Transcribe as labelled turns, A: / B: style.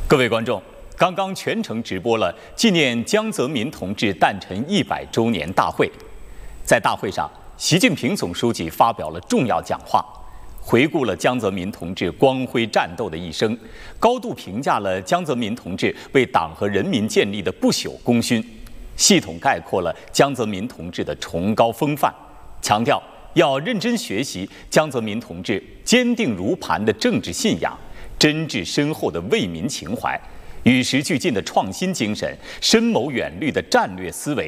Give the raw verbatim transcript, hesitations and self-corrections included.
A: 各位观众，刚刚全程直播了纪念江泽民同志诞辰一百周年大会。在大会上，习近平总书记发表了重要讲话，回顾了江泽民同志光辉战斗的一生，高度评价了江泽民同志为党和人民建立的不朽功勋，系统概括了江泽民同志的崇高风范，强调要认真学习江泽民同志坚定如磐的政治信仰、真挚深厚的为民情怀、与时俱进的创新精神、深谋远虑的战略思维，